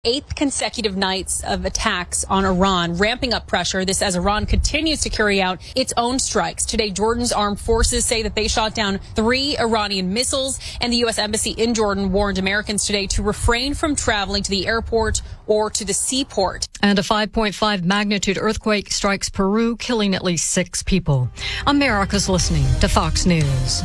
Eighth consecutive nights of attacks on Iran, ramping up pressure. This as Iran continues to carry out its own strikes. Today, Jordan's armed forces say that they shot down 3 Iranian missiles, and the U.S. Embassy in Jordan warned Americans today to refrain from traveling to the airport or to the seaport. And a 5.5 magnitude earthquake strikes Peru, killing at least 6 people. America's listening to Fox News.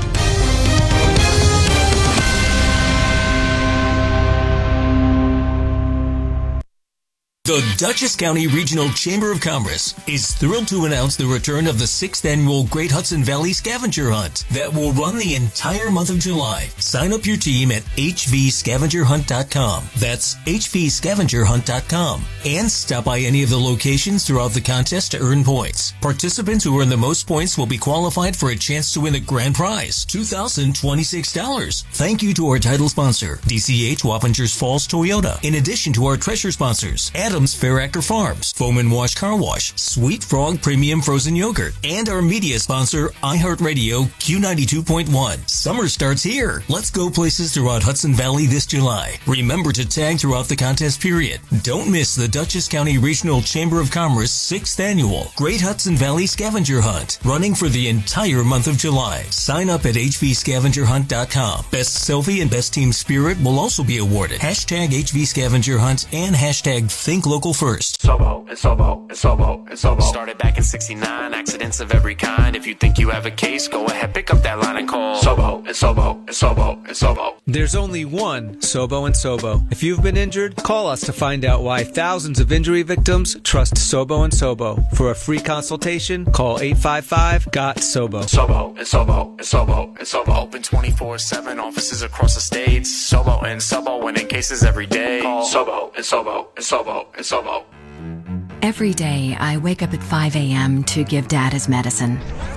The Dutchess County Regional Chamber of Commerce is thrilled to announce the return of the 6th annual Great Hudson Valley Scavenger Hunt that will run the entire month of July. Sign up your team at hvscavengerhunt.com. That's hvscavengerhunt.com. And stop by any of the locations throughout the contest to earn points. Participants who earn the most points will be qualified for a chance to win the grand prize, $2,026. Thank you to our title sponsor, DCH Wappingers Falls Toyota, in addition to our treasure sponsors, Adams Fair Acre Farms, Foam and Wash Car Wash, Sweet Frog Premium Frozen Yogurt, and our media sponsor, iHeartRadio Q92.1. Summer starts here. Let's go places throughout Hudson Valley this July. Remember to tag throughout the contest period. Don't miss the Dutchess County Regional Chamber of Commerce 6th Annual Great Hudson Valley Scavenger Hunt, running for the entire month of July. Sign up at hvscavengerhunt.com. Best Selfie and Best Team Spirit will also be awarded. Hashtag HVScavengerHunt and hashtag Think Local First. Sobo and Sobo and Sobo and Sobo. Started back in '69, accidents of every kind. If you think you have a case, go ahead, pick up that line and call Sobo and Sobo and Sobo and Sobo. There's only one Sobo and Sobo. If you've been injured, call us to find out why thousands of injury victims trust Sobo and Sobo. For a free consultation, call 855-GOT-SOBO. Sobo and Sobo and Sobo and Sobo. Open 24/7, offices across the states. Sobo and Sobo, winning cases every day. Call Sobo and Sobo and Sobo and Sobo. Every day, I wake up at 5 a.m. to give Dad his medicine.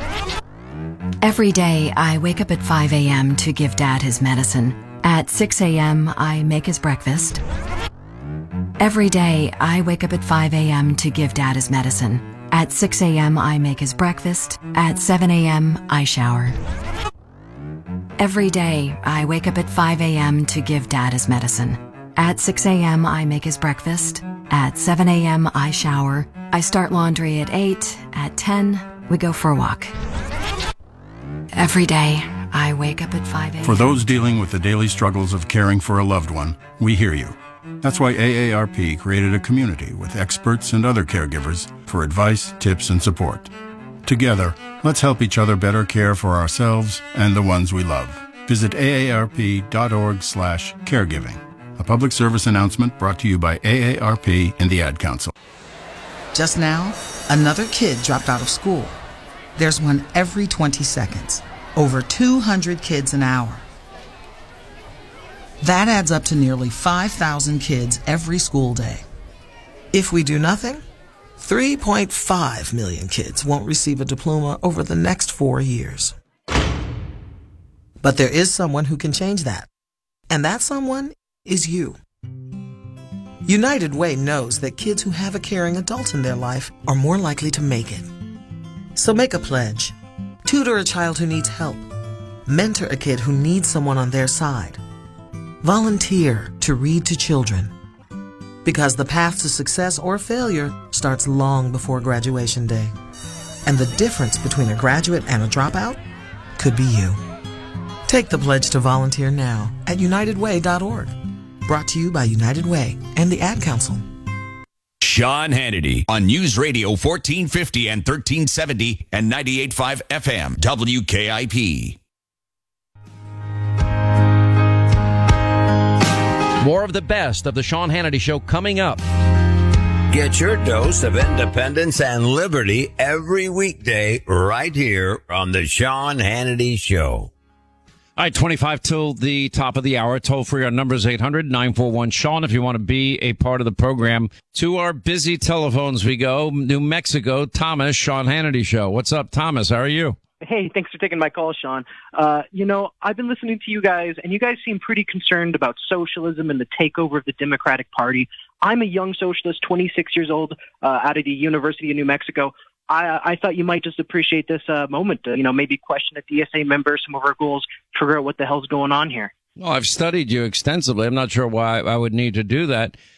Every day, I wake up at 5 a.m. to give Dad his medicine. At 6 a.m., I make his breakfast. Every day, I wake up at 5 a.m. to give Dad his medicine. At 6 a.m., I make his breakfast. At 7 a.m., I shower. Every day, I wake up at 5 a.m. to give Dad his medicine. At 6 a.m., I make his breakfast. At 7 a.m., I shower. I start laundry at 8. At 10, we go for a walk. Every day, I wake up at 5 a.m. For those dealing with the daily struggles of caring for a loved one, we hear you. That's why AARP created a community with experts and other caregivers for advice, tips, and support. Together, let's help each other better care for ourselves and the ones we love. Visit aarp.org/caregiving. A public service announcement brought to you by AARP and the Ad Council. Just now, another kid dropped out of school. There's one every 20 seconds. Over 200 kids an hour. That adds up to nearly 5,000 kids every school day. If we do nothing, 3.5 million kids won't receive a diploma over the next 4 years. But there is someone who can change that. And that someone is you. United Way knows that kids who have a caring adult in their life are more likely to make it. So make a pledge. Tutor a child who needs help. Mentor a kid who needs someone on their side. Volunteer to read to children. Because the path to success or failure starts long before graduation day. And the difference between a graduate and a dropout could be you. Take the pledge to volunteer now at unitedway.org. Brought to you by United Way and the Ad Council. Sean Hannity on News Radio 1450 and 1370 and 98.5 FM WKIP. More of the best of the Sean Hannity Show coming up. Get your dose of independence and liberty every weekday right here on the Sean Hannity Show. All right, 25 till the top of the hour. Toll free. Our number is 800-941-SEAN if you want to be a part of the program. To our busy telephones we go. New Mexico, Thomas, Sean Hannity Show. What's up, Thomas? How are you? Hey, thanks for taking my call, Sean. I've been listening to you guys, and you guys seem pretty concerned about socialism and the takeover of the Democratic Party. I'm a young socialist, 26 years old, out of the University of New Mexico. I thought you might just appreciate this moment to, maybe question a DSA member, some of our goals, figure out what the hell's going on here. Well, I've studied you extensively. I'm not sure why I would need to do that.